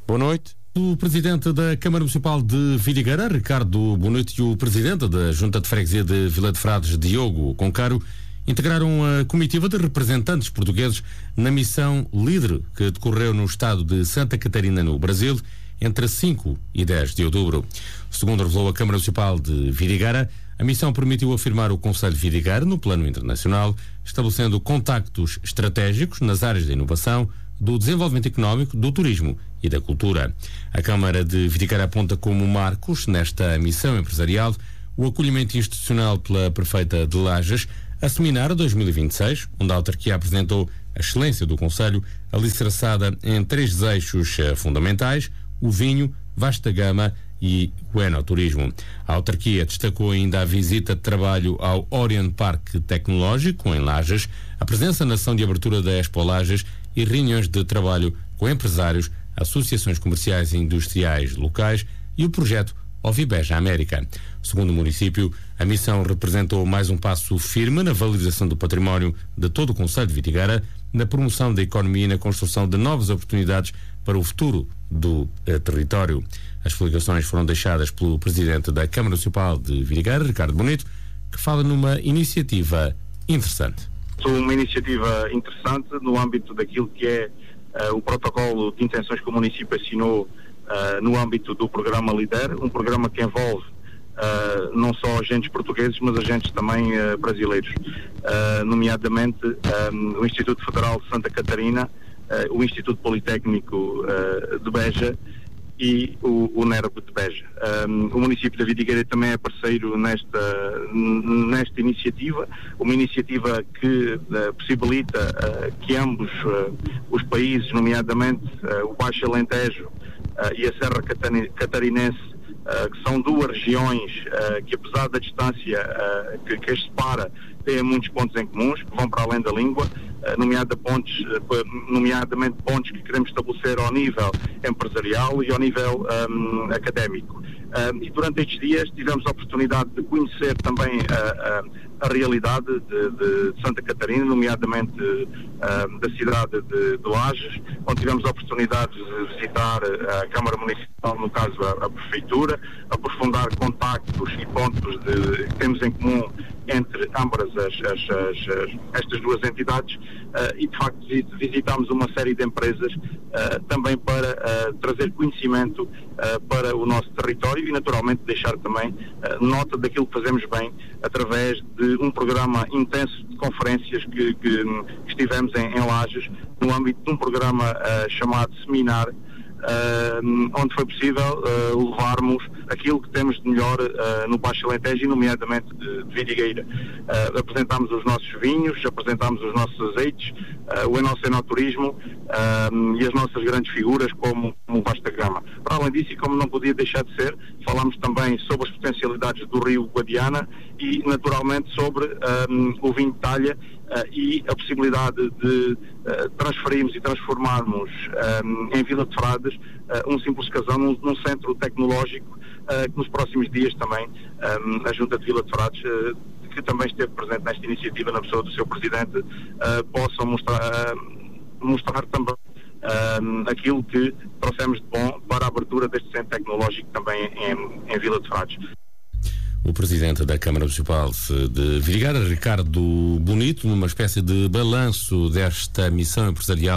Boa noite. O Presidente da Câmara Municipal de Vidigueira, Ricardo Bonito, e o Presidente da Junta de Freguesia de Vila de Frades, Diogo Concaro, integraram a comitiva de representantes portugueses na missão LIDER, que decorreu no estado de Santa Catarina, no Brasil, entre 5 e 10 de outubro. Segundo revelou a Câmara Municipal de Vidigueira, a missão permitiu afirmar o Conselho de Vidigueira no plano internacional, estabelecendo contactos estratégicos nas áreas da inovação, do desenvolvimento económico, do turismo e da cultura. A Câmara de Vidigueira aponta como marcos nesta missão empresarial o acolhimento institucional pela Prefeita de Lajes, a Seminário 2026, onde a autarquia apresentou a excelência do Conselho, alicerçada em 3 eixos fundamentais: o vinho, vasta gama e o enoturismo. A autarquia destacou ainda a visita de trabalho ao Orient Parque Tecnológico, em Lajes, a presença na ação de abertura da Expo Lajes e reuniões de trabalho com empresários, associações comerciais e industriais locais e o projeto Ovibeja América. Segundo o município, a missão representou mais um passo firme na valorização do património de todo o Concelho de Vidigueira, na promoção da economia e na construção de novas oportunidades para o futuro do território. As explicações foram deixadas pelo Presidente da Câmara Municipal de Vidigueira, Ricardo Bonito, que fala numa iniciativa interessante. Uma iniciativa interessante no âmbito daquilo que é o protocolo de intenções que o município assinou no âmbito do programa LIDER, um programa que envolve não só agentes portugueses, mas agentes também brasileiros, nomeadamente o Instituto Federal de Santa Catarina, o Instituto Politécnico de Beja e o NERB de Beja. O município de Vidigueira também é parceiro nesta iniciativa, uma iniciativa que possibilita que ambos os países, nomeadamente o Baixo Alentejo e a Serra Catarinense, que são 2 regiões que, apesar da distância que as separa, têm muitos pontos em comuns, que vão para além da língua, nomeadamente pontos que queremos estabelecer ao nível empresarial e ao nível académico. E durante estes dias tivemos a oportunidade de conhecer também a realidade de Santa Catarina, nomeadamente da cidade de Lajes, onde tivemos a oportunidade de visitar a Câmara Municipal, no caso a Prefeitura, aprofundar contactos e pontos que temos em comum entre ambas estas 2 entidades, e de facto visitámos uma série de empresas também para trazer conhecimento para o nosso território e naturalmente deixar também nota daquilo que fazemos bem através de um programa intenso de conferências que estivemos em Lajes, no âmbito de um programa chamado Seminário, onde foi possível levarmos aquilo que temos de melhor no Baixo Alentejo e nomeadamente de Vidigueira. Apresentámos os nossos vinhos, apresentámos os nossos azeites, o nosso enoturismo e as nossas grandes figuras como o Vasta Gama. Para além disso, e como não podia deixar de ser, falámos também sobre as potencialidades do Rio Guadiana e naturalmente sobre o vinho de talha e a possibilidade de transferirmos e transformarmos em Vila de Frades um simples casão num centro tecnológico que nos próximos dias também a Junta de Vila de Frades, que também esteve presente nesta iniciativa na pessoa do seu Presidente, possam mostrar também aquilo que trouxemos de bom para a abertura deste centro tecnológico também em Vila de Frades. O Presidente da Câmara Municipal de Vidigueira, Ricardo Bonito, numa espécie de balanço desta missão empresarial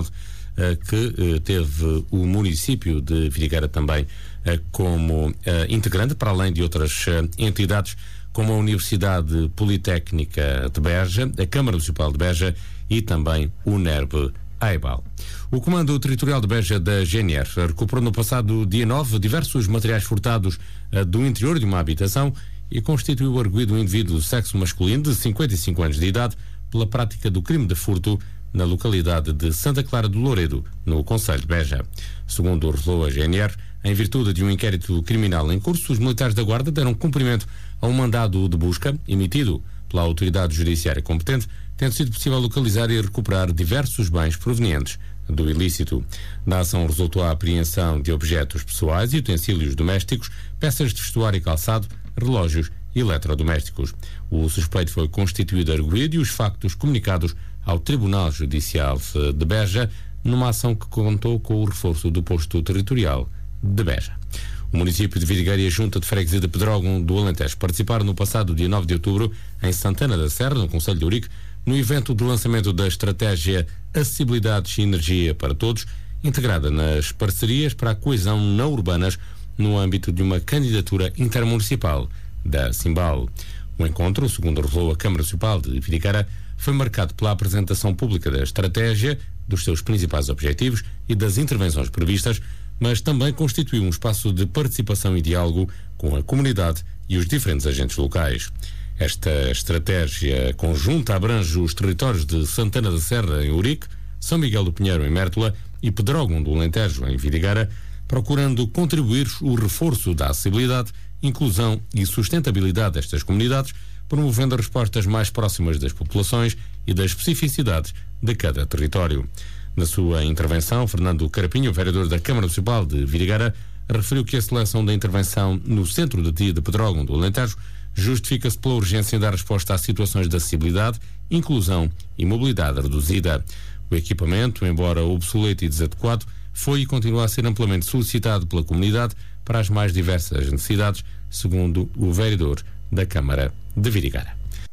que teve o município de Vidigueira também como integrante, para além de outras entidades como a Universidade Politécnica de Beja, a Câmara Municipal de Beja e também o NERB Aibal. O Comando Territorial de Beja da GNR recuperou no passado dia 9 diversos materiais furtados do interior de uma habitação e constituiu arguido um indivíduo do sexo masculino de 55 anos de idade pela prática do crime de furto na localidade de Santa Clara do Louredo, no concelho de Beja. Segundo revelou a GNR, em virtude de um inquérito criminal em curso, os militares da Guarda deram cumprimento a um mandado de busca emitido pela autoridade judiciária competente, tendo sido possível localizar e recuperar diversos bens provenientes do ilícito. Da ação resultou a apreensão de objetos pessoais e utensílios domésticos, peças de vestuário e calçado, relógios e eletrodomésticos. O suspeito foi constituído arguido e os factos comunicados ao Tribunal Judicial de Beja numa ação que contou com o reforço do posto territorial de Beja. O município de Vidigueira e a Junta de Freguesia de Pedrógão do Alentejo participaram no passado dia 9 de outubro em Santana da Serra, no concelho de Ourique, no evento de lançamento da estratégia Acessibilidade e Energia para Todos, integrada nas parcerias para a coesão não urbanas no âmbito de uma candidatura intermunicipal da Simbal. O encontro, segundo revelou a Câmara Municipal de Vidigueira, foi marcado pela apresentação pública da estratégia, dos seus principais objetivos e das intervenções previstas, mas também constituiu um espaço de participação e diálogo com a comunidade e os diferentes agentes locais. Esta estratégia conjunta abrange os territórios de Santana da Serra, em Ourique, São Miguel do Pinheiro, em Mértola, e Pedrógão do Alentejo, em Vidigueira, procurando contribuir o reforço da acessibilidade, inclusão e sustentabilidade destas comunidades, promovendo respostas mais próximas das populações e das especificidades de cada território. Na sua intervenção, Fernando Carapinho, vereador da Câmara Municipal de Vidigueira, referiu que a seleção da intervenção no centro de dia de Pedrógão do Alentejo justifica-se pela urgência em dar resposta a situações de acessibilidade, inclusão e mobilidade reduzida. O equipamento, embora obsoleto e desadequado, foi e continua a ser amplamente solicitado pela comunidade para as mais diversas necessidades, segundo o vereador da Câmara de Vidigueira.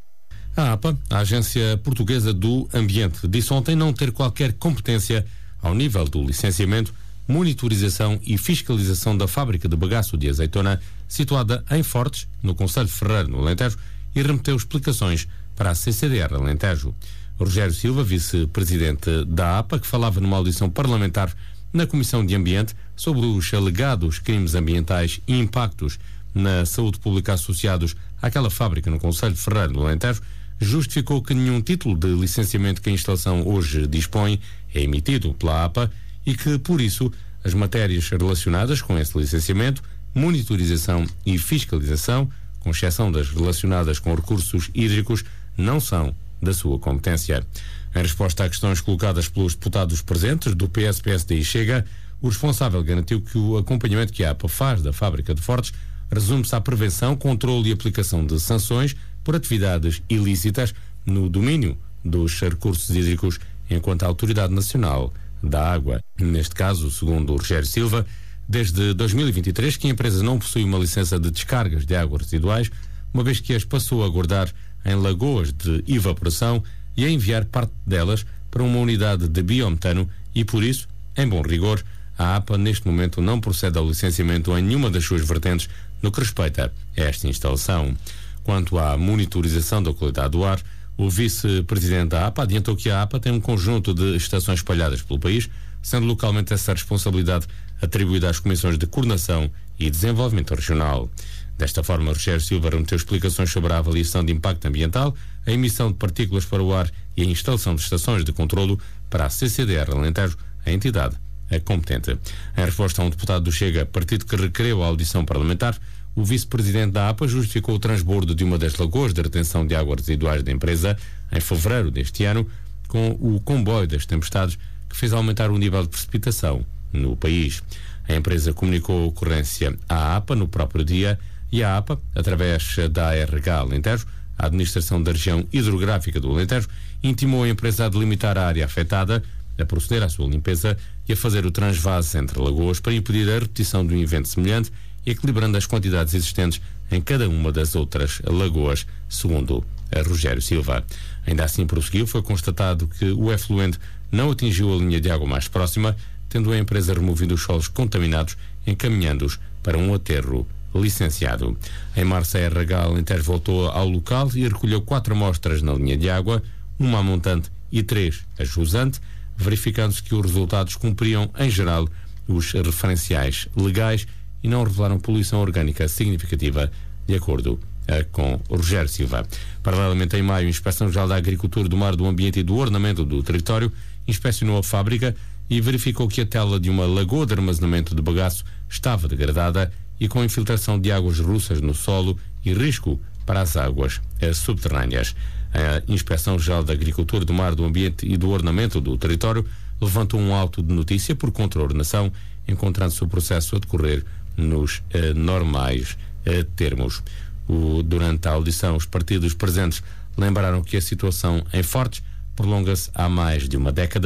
A APA, a Agência Portuguesa do Ambiente, disse ontem não ter qualquer competência ao nível do licenciamento, monitorização e fiscalização da fábrica de bagaço de azeitona situada em Fortes, no concelho de Ferreira, no Alentejo, e remeteu explicações para a CCDR Alentejo. Rogério Silva, vice-presidente da APA, que falava numa audição parlamentar na Comissão de Ambiente sobre os alegados crimes ambientais e impactos na saúde pública associados àquela fábrica no concelho de Ferreira, no Alentejo, justificou que nenhum título de licenciamento que a instalação hoje dispõe é emitido pela APA e que, por isso, as matérias relacionadas com esse licenciamento, monitorização e fiscalização, com exceção das relacionadas com recursos hídricos, não são da sua competência. Em resposta a questões colocadas pelos deputados presentes do PS, PSD e Chega, o responsável garantiu que o acompanhamento que a APA faz da fábrica de Fortes resume-se à prevenção, controle e aplicação de sanções por atividades ilícitas no domínio dos recursos hídricos enquanto Autoridade Nacional da Água. Neste caso, segundo o Rogério Silva, desde 2023 que a empresa não possui uma licença de descargas de águas residuais, uma vez que as passou a guardar em lagoas de evaporação e a enviar parte delas para uma unidade de biometano e, por isso, em bom rigor, a APA neste momento não procede ao licenciamento em nenhuma das suas vertentes no que respeita a esta instalação. Quanto à monitorização da qualidade do ar, o vice-presidente da APA adiantou que a APA tem um conjunto de estações espalhadas pelo país, sendo localmente essa responsabilidade atribuída às Comissões de Coordenação e Desenvolvimento Regional. Desta forma, Rogério Silva remeteu explicações sobre a avaliação de impacto ambiental, a emissão de partículas para o ar e a instalação de estações de controlo para a CCDR Alentejo, a entidade competente. Em resposta a um deputado do Chega, partido que requereu a audição parlamentar, o vice-presidente da APA justificou o transbordo de uma das lagoas de retenção de águas residuais da empresa em fevereiro deste ano com o comboio das tempestades que fez aumentar o nível de precipitação no país. A empresa comunicou a ocorrência à APA no próprio dia e a APA, através da ARH Alentejo, a Administração da Região Hidrográfica do Alentejo, intimou a empresa a delimitar a área afetada, a proceder à sua limpeza e a fazer o transvase entre lagoas para impedir a repetição de um evento semelhante, equilibrando as quantidades existentes em cada uma das outras lagoas, segundo a Rogério Silva. Ainda assim prosseguiu, foi constatado que o efluente não atingiu a linha de água mais próxima, tendo a empresa removido os solos contaminados, encaminhando-os para um aterro licenciado. Em março, a RH Alentejo voltou ao local e recolheu 4 amostras na linha de água, uma a montante e 3 a jusante, verificando-se que os resultados cumpriam, em geral, os referenciais legais e não revelaram poluição orgânica significativa, de acordo com Rogério Silva. Paralelamente, em maio, a Inspeção-Geral da Agricultura, do Mar, do Ambiente e do Ornamento do Território inspecionou a fábrica e verificou que a tela de uma lagoa de armazenamento de bagaço estava degradada e com infiltração de águas russas no solo e risco para as águas subterrâneas. A Inspeção-Geral da Agricultura, do Mar, do Ambiente e do Ornamento do Território levantou um auto de notícia por contraordenação, encontrando-se o processo a decorrer nos normais termos. Durante a audição, os partidos presentes lembraram que a situação em Fortes prolonga-se há mais de uma década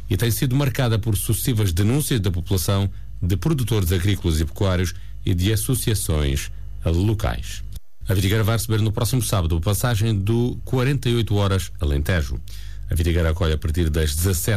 e tem sido marcada por sucessivas denúncias da população, de produtores agrícolas e pecuários e de associações locais. A Vidigueira vai receber no próximo sábado a passagem do 48 Horas Alentejo. A Vidigueira acolhe a partir das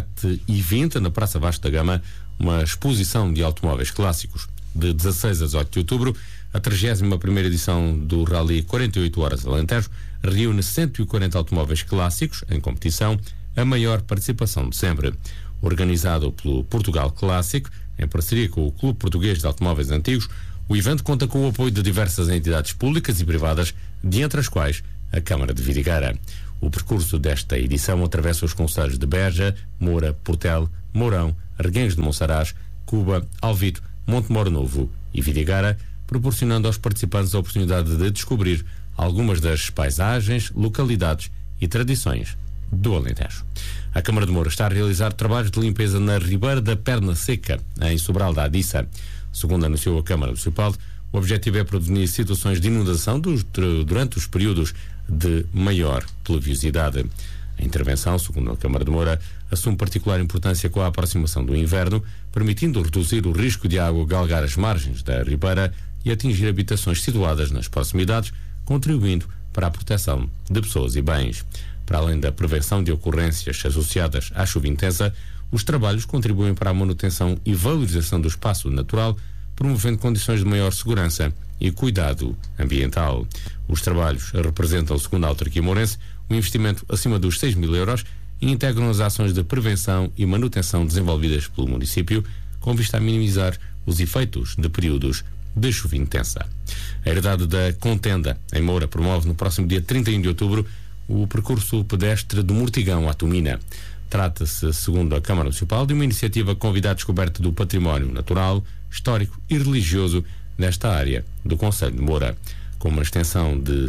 17h20 na Praça Vasco da Gama uma exposição de automóveis clássicos. De 16 a 18 de outubro, a 31ª edição do Rally 48 Horas Alentejo reúne 140 automóveis clássicos em competição, a maior participação de sempre. Organizado pelo Portugal Clássico, em parceria com o Clube Português de Automóveis Antigos, o evento conta com o apoio de diversas entidades públicas e privadas, dentre as quais a Câmara de Vidigueira. O percurso desta edição atravessa os concelhos de Beja, Moura, Portel, Mourão, Reguengos de Monsaraz, Cuba, Alvito, Montemor Novo e Vidigueira, proporcionando aos participantes a oportunidade de descobrir algumas das paisagens, localidades e tradições do Alentejo. A Câmara de Moura está a realizar trabalhos de limpeza na Ribeira da Perna Seca, em Sobral da Adiça. Segundo anunciou a Câmara Municipal, o objetivo é prevenir situações de inundação durante os períodos de maior pluviosidade. A intervenção, segundo a Câmara de Moura, assume particular importância com a aproximação do inverno, permitindo reduzir o risco de água galgar as margens da ribeira e atingir habitações situadas nas proximidades, contribuindo para a proteção de pessoas e bens. Para além da prevenção de ocorrências associadas à chuva intensa, os trabalhos contribuem para a manutenção e valorização do espaço natural, promovendo condições de maior segurança e cuidado ambiental. Os trabalhos representam, segundo a autarquia mourense, um investimento acima dos 6.000 euros e integram as ações de prevenção e manutenção desenvolvidas pelo município, com vista a minimizar os efeitos de períodos de chuva intensa. A Herdade da Contenda, em Moura, promove no próximo dia 31 de outubro o percurso pedestre do Mortigão à Tumina. Trata-se, segundo a Câmara Municipal, de uma iniciativa com convidar a descoberta do património natural, histórico e religioso nesta área do concelho de Moura. Com uma extensão de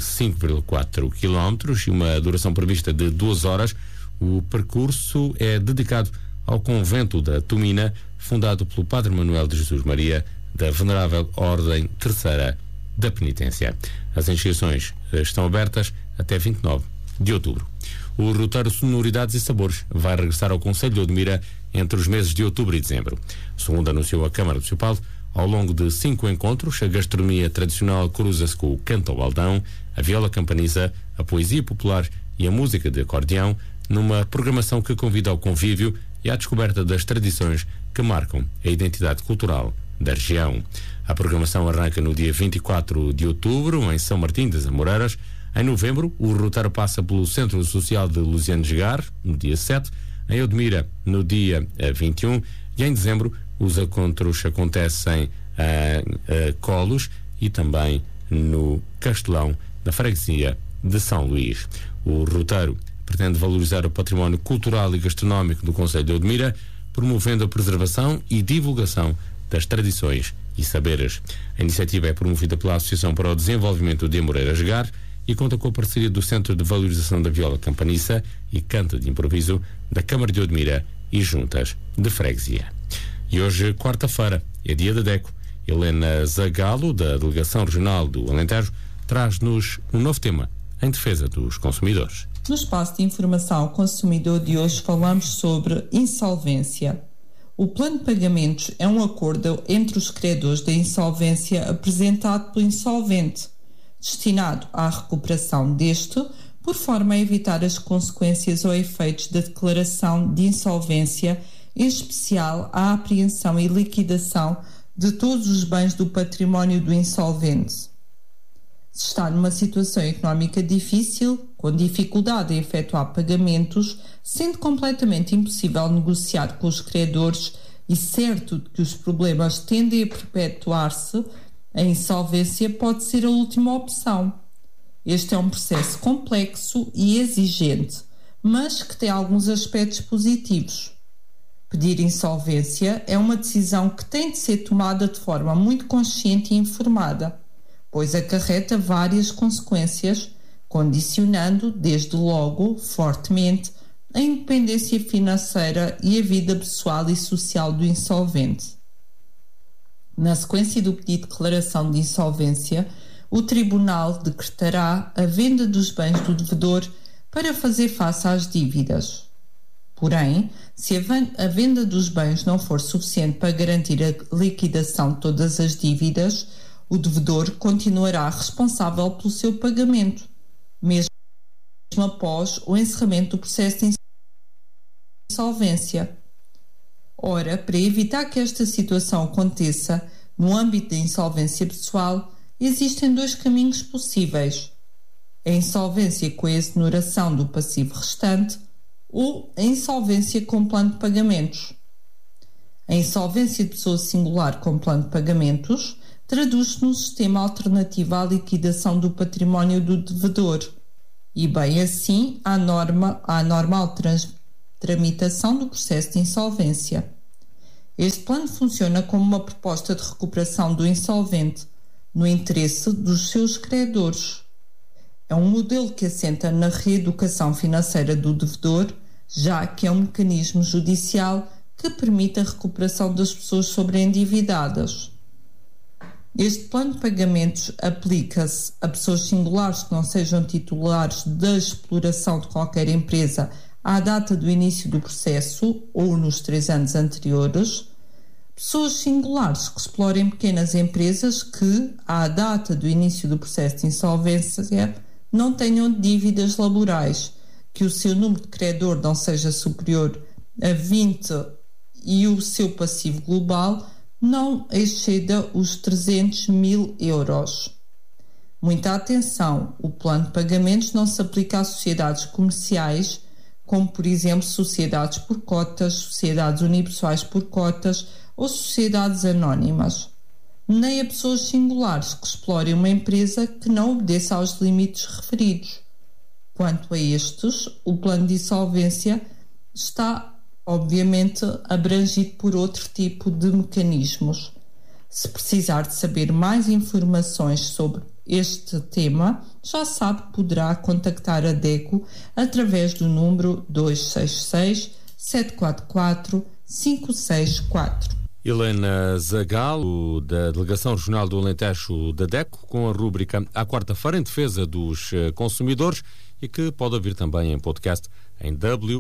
5,4 km e uma duração prevista de 2 horas, o percurso é dedicado ao convento da Tumina, fundado pelo Padre Manuel de Jesus Maria, da Venerável Ordem Terceira da Penitência. As inscrições estão abertas até 29 de outubro. O roteiro Sonoridades e Sabores vai regressar ao concelho de Odmira entre os meses de outubro e dezembro. Segundo anunciou a Câmara Municipal, ao longo de 5 encontros, a gastronomia tradicional cruza-se com o canto ao baldão, a viola campaniza, a poesia popular e a música de acordeão, numa programação que convida ao convívio e à descoberta das tradições que marcam a identidade cultural da região. A programação arranca no dia 24 de outubro, em São Martim das Amoreiras. Em novembro, o roteiro passa pelo Centro Social de Luziano de Gar, no dia 7, em Odmira, no dia 21, e em dezembro os encontros acontecem a Colos e também no Castelão, na freguesia de São Luís. O roteiro pretende valorizar o património cultural e gastronómico do concelho de Odmira, promovendo a preservação e divulgação das tradições e saberes. A iniciativa é promovida pela Associação para o Desenvolvimento de Amoreiras Gar e conta com a parceria do Centro de Valorização da Viola Campaniça e Canta de Improviso da Câmara de Odmira e Juntas de Freguesia. E hoje, quarta-feira, é dia da DECO. Helena Zagalo, da Delegação Regional do Alentejo, traz-nos um novo tema em defesa dos consumidores. No espaço de informação ao consumidor de hoje falamos sobre insolvência. O plano de pagamentos é um acordo entre os credores da insolvência apresentado pelo insolvente, destinado à recuperação deste, por forma a evitar as consequências ou efeitos da declaração de insolvência, em especial a apreensão e liquidação de todos os bens do património do insolvente. Se está numa situação económica difícil, com dificuldade em efetuar pagamentos, sendo completamente impossível negociar com os credores e certo de que os problemas tendem a perpetuar-se, a insolvência pode ser a última opção. Este é um processo complexo e exigente, mas que tem alguns aspectos positivos. Pedir insolvência é uma decisão que tem de ser tomada de forma muito consciente e informada, pois acarreta várias consequências, condicionando, desde logo, fortemente, a independência financeira e a vida pessoal e social do insolvente. Na sequência do pedido de declaração de insolvência, o Tribunal decretará a venda dos bens do devedor para fazer face às dívidas. Porém, se a venda dos bens não for suficiente para garantir a liquidação de todas as dívidas, o devedor continuará responsável pelo seu pagamento, mesmo após o encerramento do processo de insolvência. Ora, para evitar que esta situação aconteça no âmbito da insolvência pessoal, existem 2 caminhos possíveis: a insolvência com a exoneração do passivo restante ou a insolvência com plano de pagamentos. A insolvência de pessoa singular com plano de pagamentos traduz-se num sistema alternativo à liquidação do património do devedor e, bem assim, à normal tramitação do processo de insolvência. Este plano funciona como uma proposta de recuperação do insolvente no interesse dos seus credores. É um modelo que assenta na reeducação financeira do devedor, já que é um mecanismo judicial que permite a recuperação das pessoas sobreendividadas. Este plano de pagamentos aplica-se a pessoas singulares que não sejam titulares da exploração de qualquer empresa à data do início do processo ou nos 3 anos anteriores, pessoas singulares que explorem pequenas empresas que, à data do início do processo de insolvência, não tenham dívidas laborais, que o seu número de credor não seja superior a 20 e o seu passivo global não exceda os 300.000 euros. Muita atenção, o plano de pagamentos não se aplica a sociedades comerciais, como por exemplo sociedades por cotas, sociedades unipessoais por cotas ou sociedades anónimas, nem a pessoas singulares que explorem uma empresa que não obedeça aos limites referidos. Quanto a estes, o plano de insolvência está, obviamente, abrangido por outro tipo de mecanismos. Se precisar de saber mais informações sobre este tema, já sabe que poderá contactar a DECO através do número 266 744 564. Helena Zagalo, da Delegação Regional do Alentejo da DECO, com a rúbrica À Quarta-feira em Defesa dos Consumidores, e que pode ouvir também em podcast em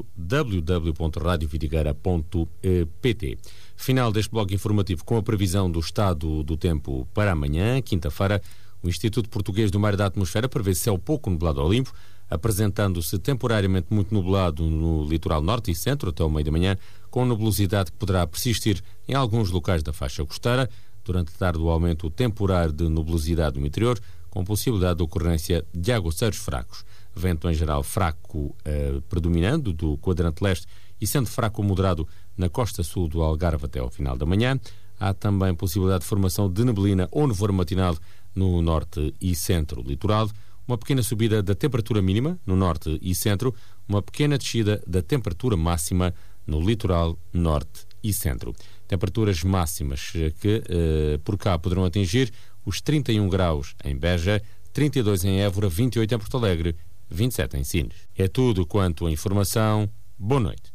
www.radiovidigueira.pt. Final deste bloco informativo com a previsão do estado do tempo para amanhã, quinta-feira. O Instituto Português do Mar e da Atmosfera prevê céu pouco nublado ao limpo, apresentando-se temporariamente muito nublado no litoral norte e centro até o meio da manhã, com nebulosidade que poderá persistir em alguns locais da faixa costeira. Durante a tarde, o aumento temporário de nebulosidade no interior, com possibilidade de ocorrência de aguaceiros fracos. Vento em geral fraco predominando do quadrante leste e sendo fraco ou moderado na costa sul do Algarve até ao final da manhã. Há também possibilidade de formação de neblina ou nevoeiro matinal no norte e centro litoral. Uma pequena subida da temperatura mínima no norte e centro, uma pequena descida da temperatura máxima no litoral norte e centro. Temperaturas máximas que por cá poderão atingir os 31 graus em Beja, 32 em Évora, 28 em Porto Alegre, 27 em Sines. É tudo quanto a informação. Boa noite.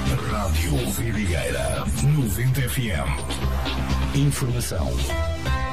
Rádio Vidigueira 90 FM. Informação